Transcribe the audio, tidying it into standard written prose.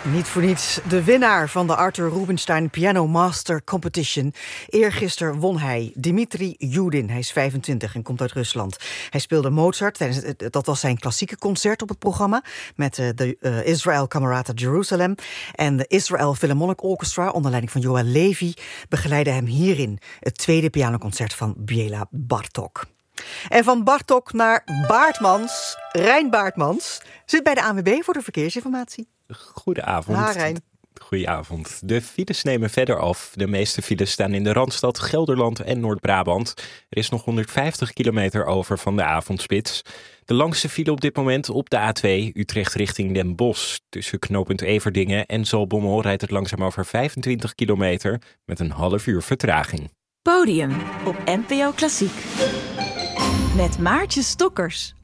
Niet voor niets de winnaar van de Arthur Rubinstein Piano Master Competition. Eergisteren won hij, Dmitri Yudin. Hij is 25 en komt uit Rusland. Hij speelde Mozart, dat was zijn klassieke concert op het programma, met de Israel Camerata Jerusalem. En de Israel Philharmonic Orchestra, onder leiding van Joel Levi, begeleidde hem hierin, het tweede pianoconcert van Béla Bartók. En van Bartók naar Baartmans, Rein Baartmans, zit bij de ANWB voor de verkeersinformatie. Goedenavond. Ja, Rein. Goedenavond. De files nemen verder af. De meeste files staan in de Randstad, Gelderland en Noord-Brabant. Er is nog 150 kilometer over van de avondspits. De langste file op dit moment op de A2 Utrecht richting Den Bosch. Tussen knooppunt Everdingen en Zaltbommel rijdt het langzaam over 25 kilometer met een half uur vertraging. Podium op NPO Klassiek. Met Maartje Stokkers.